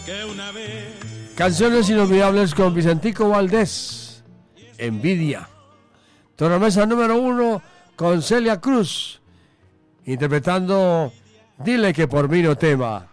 Canciones inolvidables con Vicentico Valdés. Envidia. Tornamesa número 1 con Celia Cruz, interpretando Dile que por mí no tema.